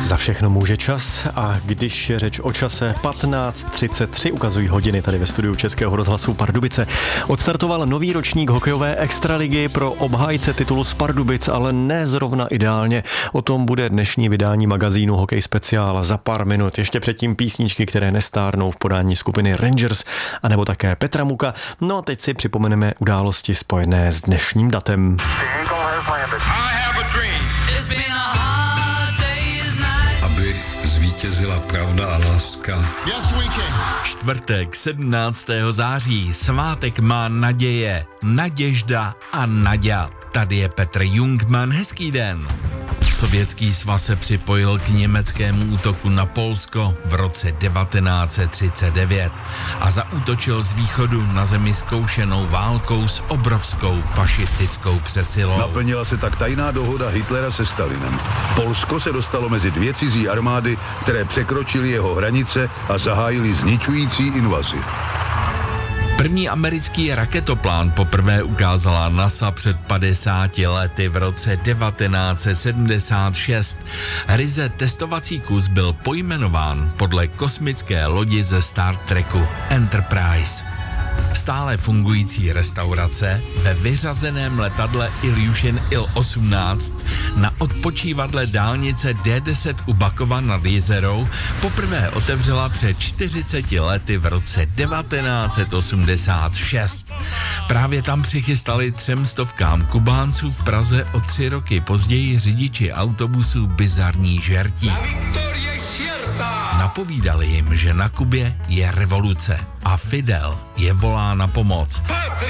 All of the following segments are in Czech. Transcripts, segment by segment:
Za všechno může čas a když je řeč o čase 15:33 ukazují hodiny tady ve studiu Českého rozhlasu Pardubice. Odstartoval nový ročník hokejové extraligy pro obhájce titulu z Pardubic, ale ne zrovna ideálně. O tom bude dnešní vydání magazínu Hokej Speciál za pár minut. Ještě předtím písničky, které nestárnou v podání skupiny Rangers a nebo také Petra Muka. No a teď si připomeneme události spojené s dnešním datem. Zvítězila pravda a láska. Čtvrtek 17. září, svátek má naděje, Naděžda a Naďa. Tady je Petr Jungmann, hezký den. Sovětský svaz se připojil k německému útoku na Polsko v roce 1939 a zaútočil z východu na zemi zkoušenou válkou s obrovskou fašistickou přesilou. Naplnila se tak tajná dohoda Hitlera se Stalinem. Polsko se dostalo mezi dvě cizí armády, které překročily jeho hranice a zahájily zničující invazi. První americký raketoplán poprvé ukázala NASA před 50 lety v roce 1976. Ryze testovací kus byl pojmenován podle kosmické lodi ze Star Treku Enterprise. Stále fungující restaurace ve vyřazeném letadle Ilyushin Il-18 na odpočívadle dálnice D10 u Bakova nad Jizerou poprvé otevřela před 40 lety v roce 1986. Právě tam přichystali 300 Kubánců v Praze o 3 roky později řidiči autobusů bizarní žertí. Napovídali jim, že na Kubě je revoluce a Fidel je volá na pomoc.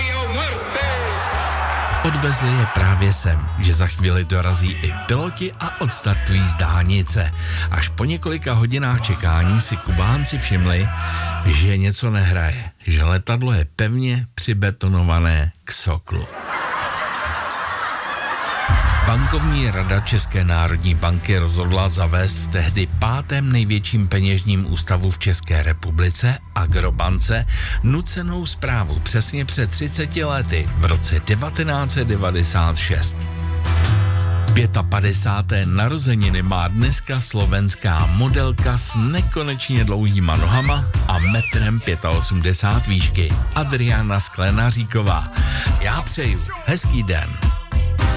Odvezli je právě sem, že za chvíli dorazí i piloti a odstartují z dálnice. Až po několika hodinách čekání si Kubánci všimli, že něco nehraje, že letadlo je pevně přibetonované k soklu. Bankovní rada České národní banky rozhodla zavést v tehdy 5. největším peněžním ústavu v České republice, Agrobance, nucenou správu přesně před 30 lety v roce 1996. 55. narozeniny má dneska slovenská modelka s nekonečně dlouhýma nohama a metrem 85 výšky, Adriana Sklenáříková. Já přeju hezký den.